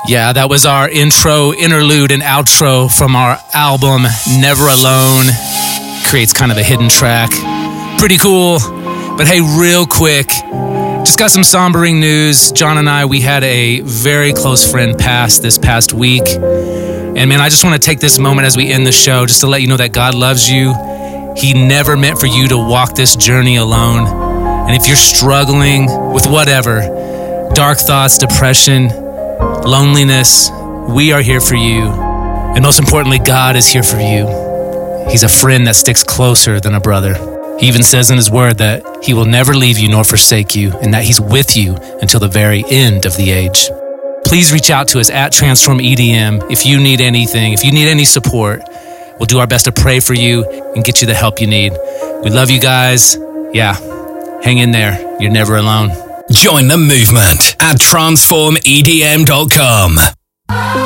Yeah, that was our intro, interlude, and outro from our album, Never Alone. Creates kind of a hidden track. Pretty cool. But hey, real quick, just got some sombering news. John and I, we had a very close friend pass this past week. And man, I just want to take this moment as we end the show just to let you know that God loves you. He never meant for you to walk this journey alone. And if you're struggling with whatever, dark thoughts, depression, loneliness, we are here for you. And most importantly, God is here for you. He's a friend that sticks closer than a brother. He even says in his word that he will never leave you nor forsake you, and that he's with you until the very end of the age. Please reach out to us at Transform EDM if you need anything, if you need any support. We'll do our best to pray for you and get you the help you need. We love you guys. Yeah, hang in there. You're never alone. Join the movement at transformedm.com.